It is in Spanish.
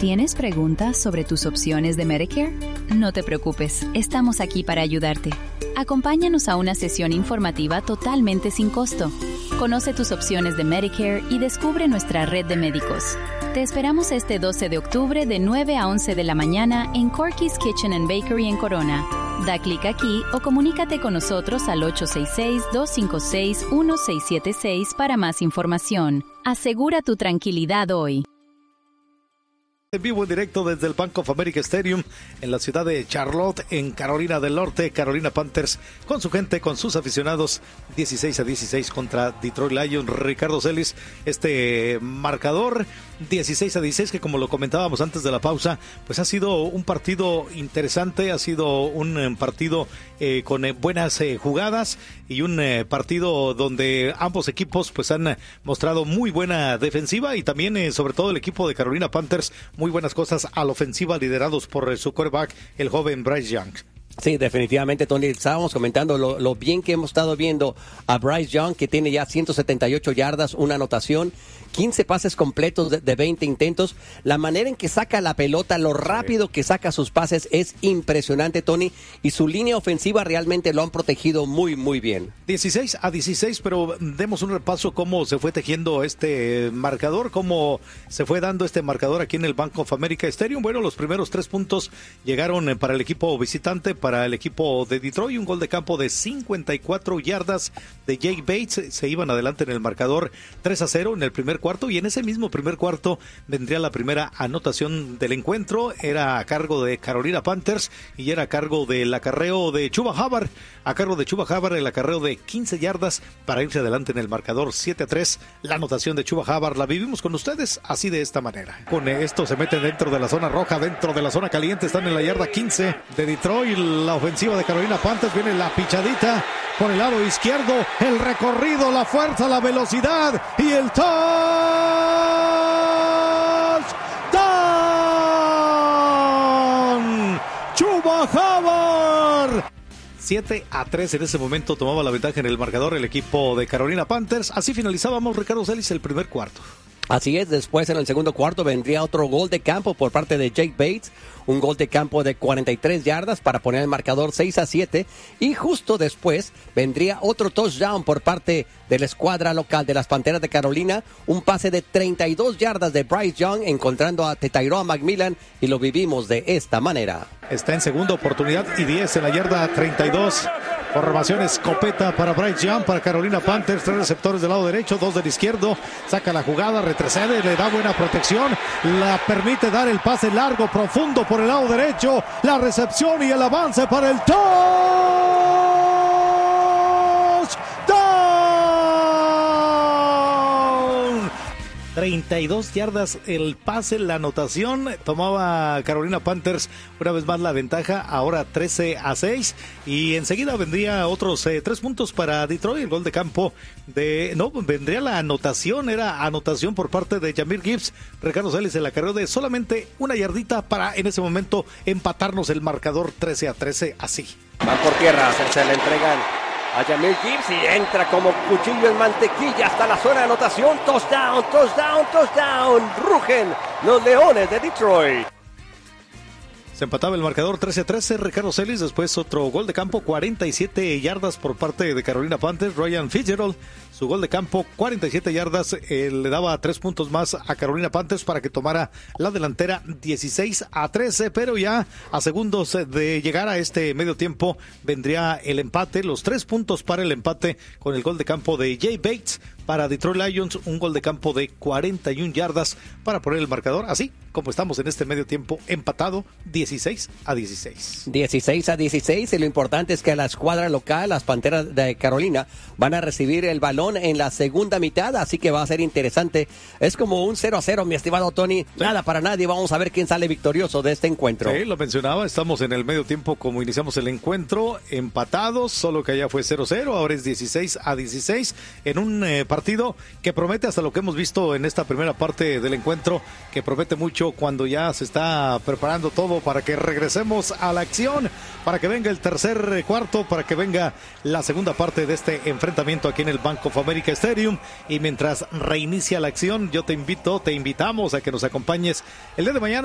¿Tienes preguntas sobre tus opciones de Medicare? No te preocupes, estamos aquí para ayudarte. Acompáñanos a una sesión informativa totalmente sin costo. Conoce tus opciones de Medicare y descubre nuestra red de médicos. Te esperamos este 12 de octubre de 9 a 11 de la mañana en Corky's Kitchen and Bakery en Corona. Da clic aquí o comunícate con nosotros al 866-256-1676 para más información. Asegura tu tranquilidad hoy. En vivo, en directo desde el Bank of America Stadium en la ciudad de Charlotte, en Carolina del Norte. Carolina Panthers con su gente, con sus aficionados, 16-16 contra Detroit Lions. Ricardo Celis, este marcador 16-16, que como lo comentábamos antes de la pausa, pues ha sido un partido interesante, ha sido un partido con buenas jugadas y un partido donde ambos equipos pues han mostrado muy buena defensiva y también sobre todo el equipo de Carolina Panthers muy buenas cosas a la ofensiva, liderados por su quarterback, el joven Bryce Young. Sí, definitivamente, Tony. Estábamos comentando lo bien que hemos estado viendo a Bryce Young, que tiene ya 178 yardas, una anotación, 15 pases completos de 20 intentos. La manera en que saca la pelota, lo rápido que saca sus pases es impresionante, Tony. Y su línea ofensiva realmente lo han protegido muy, muy bien. 16-16, pero demos un repaso cómo se fue tejiendo este marcador, cómo se fue dando este marcador aquí en el Bank of America Stadium. Bueno, los primeros 3 puntos llegaron para el equipo visitante, para el equipo de Detroit, un gol de campo de 54 yardas de Jake Bates. Se iban adelante en el marcador 3-0 en el primer cuarto, y en ese mismo primer cuarto vendría la primera anotación del encuentro. Era a cargo de Carolina Panthers y era a cargo del acarreo de Chuba Hubbard. A cargo de Chuba Hubbard el acarreo de 15 yardas para irse adelante en el marcador 7-3. La anotación de Chuba Hubbard la vivimos con ustedes así, de esta manera. Con esto se meten dentro de la zona roja, dentro de la zona caliente. Están en la yarda 15 de Detroit. La ofensiva de Carolina Panthers, viene la pichadita por el lado izquierdo, el recorrido, la fuerza, la velocidad y el touchdown. Chuba Hubbard. 7-3 en ese momento tomaba la ventaja en el marcador el equipo de Carolina Panthers. Así finalizábamos, Ricardo Celis, el primer cuarto. Así es, después en el segundo cuarto vendría otro gol de campo por parte de Jake Bates, un gol de campo de 43 yardas para poner el marcador 6-7, y justo después vendría otro touchdown por parte de la escuadra local de las Panteras de Carolina, un pase de 32 yardas de Bryce Young encontrando a Tyrone McMillan, y lo vivimos de esta manera. Está en segunda oportunidad y 10 en la yarda 32. Formación escopeta para Bryce Young, para Carolina Panthers, 3 receptores del lado derecho, 2 del izquierdo, saca la jugada, retrocede, le da buena protección, la permite dar el pase largo, profundo por el lado derecho, la recepción y el avance para el touchdown. 32 yardas el pase, la anotación. Tomaba Carolina Panthers una vez más la ventaja, ahora 13-6, y enseguida vendría otros 3 puntos para Detroit. El gol de campo vendría la anotación, era anotación por parte de Jahmyr Gibbs. Ricardo Celis, el acarreo de solamente una yardita para en ese momento empatarnos el marcador 13-13, así. Van por tierra, se le entregan a Jahmyr Gibbs y entra como cuchillo en mantequilla hasta la zona de anotación. Touchdown, touchdown, touchdown. Rugen los Leones de Detroit. Se empataba el marcador 13-13, Ricardo Celis. Después otro gol de campo, 47 yardas por parte de Carolina Panthers. Ryan Fitzgerald, su gol de campo, 47 yardas, le daba 3 puntos más a Carolina Panthers para que tomara la delantera 16-13, pero ya a segundos de llegar a este medio tiempo vendría el empate, los 3 puntos para el empate con el gol de campo de Jay Bates para Detroit Lions, un gol de campo de 41 yardas para poner el marcador así como estamos en este medio tiempo, empatado 16-16. 16-16, y lo importante es que la escuadra local, las Panteras de Carolina, van a recibir el balón en la segunda mitad, así que va a ser interesante. Es como un 0-0, mi estimado Tony, nada para nadie. Vamos a ver quién sale victorioso de este encuentro. Sí, lo mencionaba, estamos en el medio tiempo como iniciamos el encuentro, empatados, solo que allá fue 0-0, ahora es 16-16, en un partido que promete, hasta lo que hemos visto en esta primera parte del encuentro, que promete mucho cuando ya se está preparando todo para que regresemos a la acción, para que venga el tercer cuarto, para que venga la segunda parte de este enfrentamiento aquí en el Bank of America Stadium. Y mientras reinicia la acción, yo te invitamos a que nos acompañes el día de mañana